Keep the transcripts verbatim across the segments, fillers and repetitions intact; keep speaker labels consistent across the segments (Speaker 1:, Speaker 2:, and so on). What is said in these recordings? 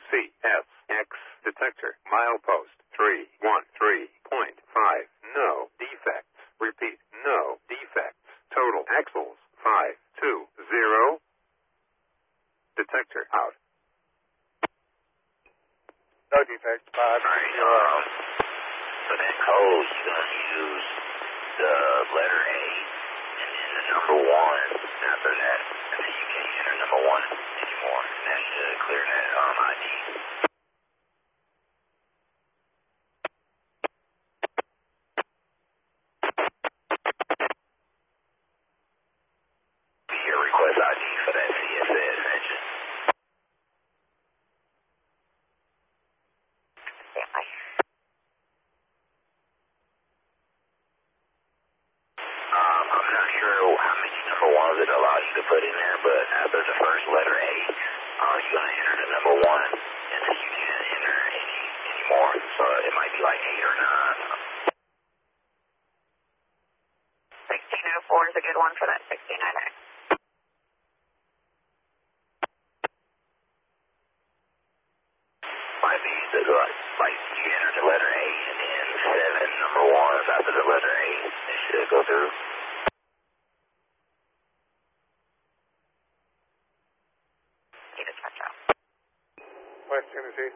Speaker 1: C S X detector. Milepost three one three point five. No defects. Repeat, no defects. Total axles five two zero. Detector out.
Speaker 2: No defects. Five.
Speaker 3: Alright, um, so that code, you're going to use the letter A and then the number one after that, and then you can't enter number one anymore, and that should clear that um, I D. Your request I D for that C S S engine. Um, I'm not sure how many number ones it allows you to put in there, but after the first letter A, uh, you're going to enter the number one, and then you can't enter any anymore. So it might be like eight or nine.
Speaker 4: sixteen oh four is a good one for that sixteen oh nine.
Speaker 3: Might be the, like, like you enter the letter A and then seven number ones after the letter A. It should go through.
Speaker 4: You just catch up.
Speaker 2: West Tennessee.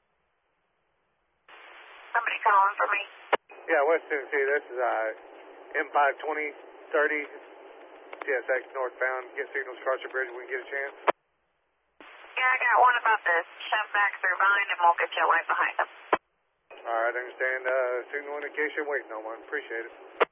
Speaker 4: Somebody calling for me.
Speaker 2: Yeah, West Tennessee. This is uh, M five twenty thirty T S X northbound. Get signals across the bridge when we get a chance.
Speaker 4: Yeah, I got one about to shove back through behind him. We'll get you right behind him.
Speaker 2: All right, I understand. Uh, signal indication. Waiting on one. Appreciate it.